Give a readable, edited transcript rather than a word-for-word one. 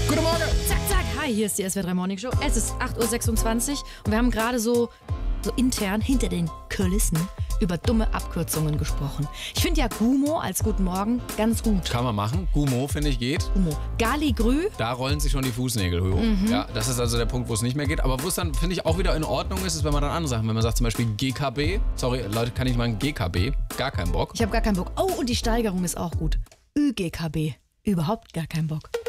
Guten Morgen. Zack, zack. Hi, hier ist die SWR3 Morning Show. Es ist 8.26 Uhr und wir haben gerade so intern hinter den Kulissen über dumme Abkürzungen gesprochen. Ich finde ja Gumo als Guten Morgen ganz gut. Kann man machen. Gumo, finde ich, geht. Gumo. Galigrü. Da rollen sich schon die Fußnägel hoch. Ja, das ist also der Punkt, wo es nicht mehr geht. Aber wo es dann, finde ich, auch wieder in Ordnung ist, ist, wenn man dann andere Sachen, wenn man sagt zum Beispiel GKB. Sorry, Leute, kann ich mal ein GKB? Gar keinen Bock. Ich habe gar keinen Bock. Oh, und die Steigerung ist auch gut. ÜGKB. Überhaupt gar keinen Bock.